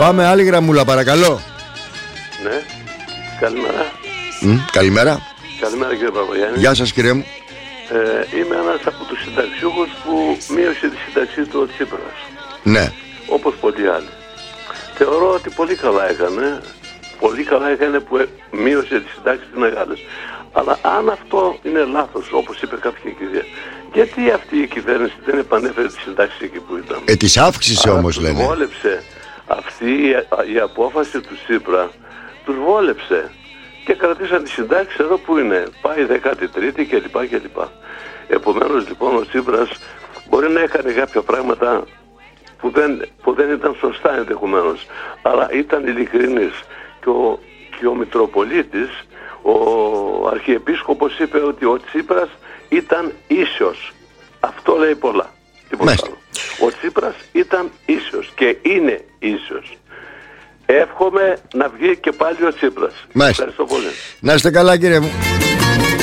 Πάμε άλλη γραμμούλα παρακαλώ. Ναι, καλημέρα. Καλημέρα. Καλημέρα κύριε Παπαγιάννη. Γεια σας κύριε μου. Είμαι ένας από τους συνταξιούχους που μείωσε τη σύνταξή του ο Τσίπρας. Ναι. Όπως πολλοί άλλοι. Θεωρώ ότι πολύ καλά έκανε. Πολύ καλά έκανε που μείωσε τις συντάξεις τις μεγάλες. Αλλά αν αυτό είναι λάθος, όπως είπε κάποια κυρία, γιατί αυτή η κυβέρνηση δεν επανέφερε τις συντάξεις εκεί που ήταν? Τις αύξησε όμως λένε. Τους βόλεψε αυτή η απόφαση του Τσίπρα, τους βόλεψε και κρατήσαν τις συντάξεις εδώ που είναι. Πάει 13η κλπ. Επομένως λοιπόν ο Τσίπρας μπορεί να έκανε κάποια πράγματα που δεν ήταν σωστά ενδεχομένως, αλλά ήταν ειλικρινής. Και ο Μητροπολίτης, ο Αρχιεπίσκοπος είπε ότι ο Τσίπρας ήταν ίσιος. Αυτό λέει πολλά. Ο Τσίπρας ήταν ίσιος και είναι ίσιος. Εύχομαι να βγει και πάλι ο Τσίπρας. Ευχαριστώ πολύ. Να είστε καλά κύριε μου.